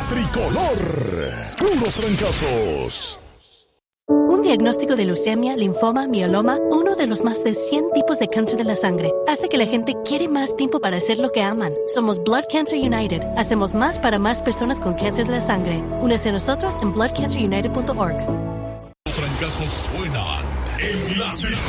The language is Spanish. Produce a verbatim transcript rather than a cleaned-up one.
tricolor. Puros trancazos. Un diagnóstico de leucemia, linfoma, mieloma, uno de los más de cien tipos de cáncer de la sangre, hace que la gente quiere más tiempo para hacer lo que aman. Somos Blood Cancer United. Hacemos más para más personas con cáncer de la sangre. Únese a nosotros en blood cancer united punto org. Trancazos suenan en la